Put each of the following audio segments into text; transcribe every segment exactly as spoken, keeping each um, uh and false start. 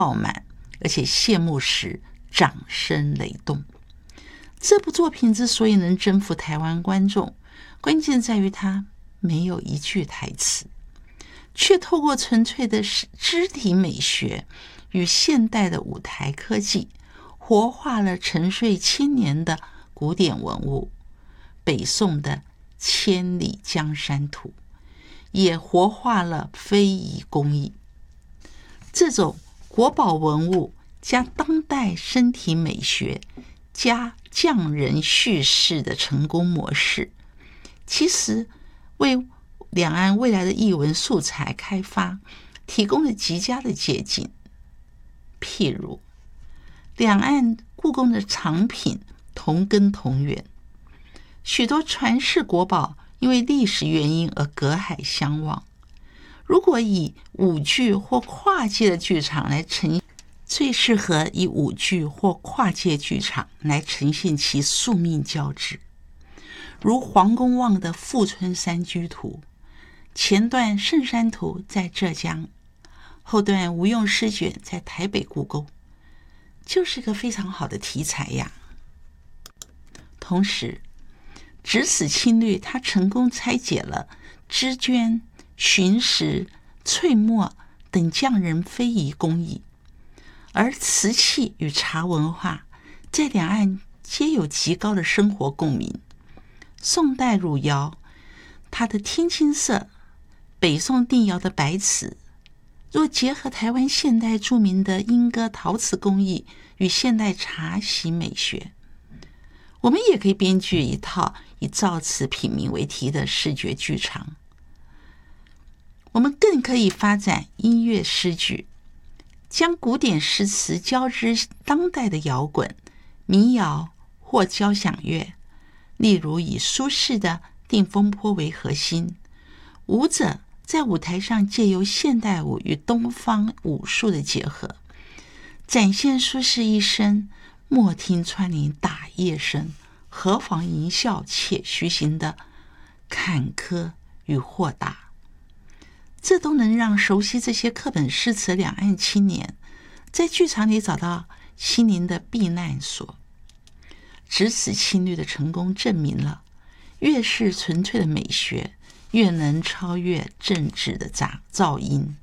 爆满，而且谢幕时掌声雷动。这部作品之所以能征服台湾观众，关键在于它没有一句台词，却透过纯粹的肢体美学与现代的舞台科技，活化了沉睡千年的古典文物，北宋的千里江山图，也活化了非遗工艺。这种国宝文物加当代身体美学加匠人叙事的成功模式，其实为两岸未来的艺文素材开发提供了极佳的捷径。譬如两岸故宫的藏品同根同源，许多传世国宝因为历史原因而隔海相望。如果以舞剧或跨界的剧场来呈现，最适合以舞剧或跨界剧场来呈现其宿命交织，如黄公望的《富春山居图》，前段圣山图在浙江，后段吴用诗卷在台北故宫，就是个非常好的题材呀。同时，直此青绿他成功拆解了织绢、寻石、淬墨等匠人非遗工艺，而瓷器与茶文化在两岸皆有极高的生活共鸣。宋代汝窑它的天青色，北宋定窑的白瓷，若结合台湾现代著名的莺歌陶瓷工艺与现代茶席美学，我们也可以编剧一套以造词品茗为题的视觉剧场。我们更可以发展音乐诗句，将古典诗词交织当代的摇滚、民谣或交响乐，例如以苏轼的《定风波》为核心，舞者在舞台上借由现代舞与东方武术的结合，展现苏轼一生莫听穿林打叶声，何妨吟啸且徐行的坎坷与豁达。这都能让熟悉这些课本诗词两岸青年在剧场里找到心灵的避难所。直此青绿的成功证明了，越是纯粹的美学，越能超越政治的噪音。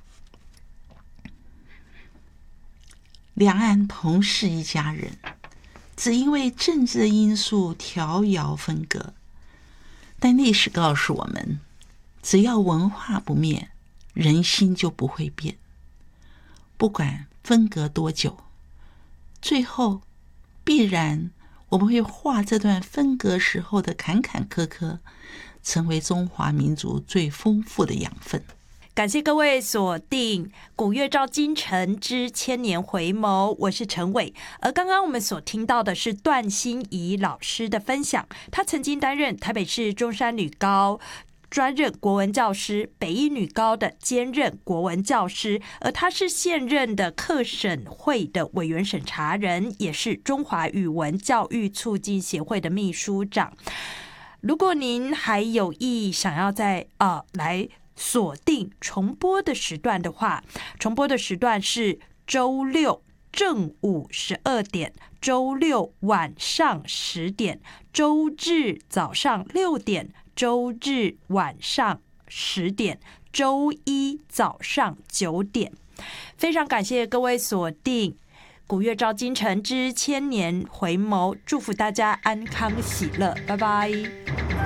两岸同是一家人，只因为政治的因素调摇分隔。但历史告诉我们，只要文化不灭，人心就不会变。不管分隔多久，最后必然我们会化这段分隔时候的坎坎坷坷，成为中华民族最丰富的养分。 感谢各位锁定古月照今晨之千年回眸，我是陈伟。而刚刚我们所听到的是段心怡老师的分享，他曾经担任台北市中山女高专任国文教师，北一女高的兼任国文教师，而他是现任的课审会的委员审查人，也是中华语文教育促进协会的秘书长。如果您还有意想要在呃来锁定重播的时段的话，重播的时段是周六正午十二点，周六晚上十点，周日早上六点，周日晚上十点，周一早上九点。非常感谢各位锁定古月照今晨之千年回眸，祝福大家安康喜乐，拜拜。